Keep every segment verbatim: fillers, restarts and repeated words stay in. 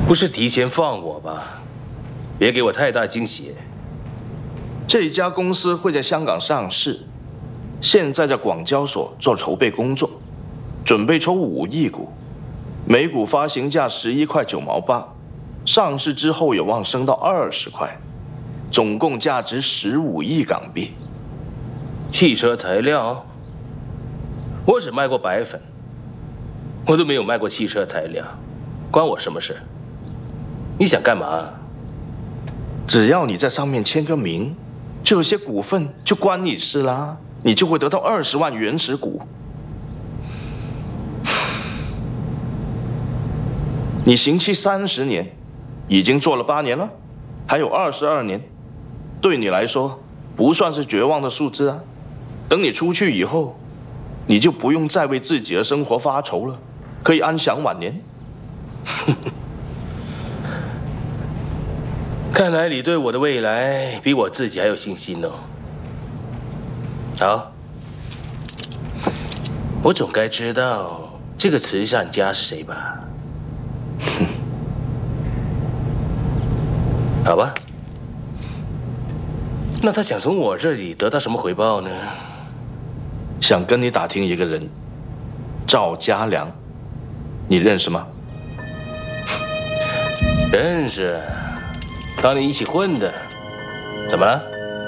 不是提前放我吧？别给我太大惊喜。 这家公司会在香港上市，现在在广交所做筹备工作，准备抽五亿股，每股发行价十一块九毛八，上市之后有望升到二十块，总共价值十五亿港币。 汽车材料，我只卖过白粉，我都没有卖过汽车材料，关我什么事？你想干嘛？ 只要你在上面签个名，就有些股份就关你事啦，你就会得到二十万原始股。你刑期三十年，已经做了八年了，还有二十二年，对你来说不算是绝望的数字啊。等你出去以后，你就不用再为自己的生活发愁了，可以安享晚年。 看来你对我的未来比我自己还有信心哦。好，我总该知道这个慈善家是谁吧？好吧，那他想从我这里得到什么回报呢？ 想跟你打听一个人，赵家良，你认识吗？ 认识。当年一起混的，怎么了？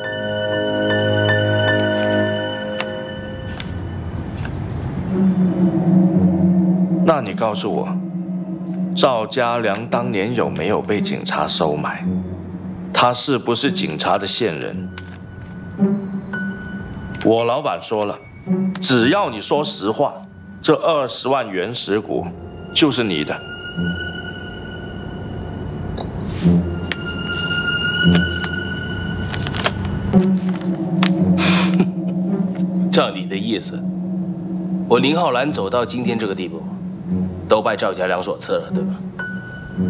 那你告诉我，赵家良当年有没有被警察收买？他是不是警察的线人？我老板说了，只要你说实话，这二十万原始股就是你的。 照你的意思，我宁浩然走到今天这个地步，都拜赵家良所赐了，对吧？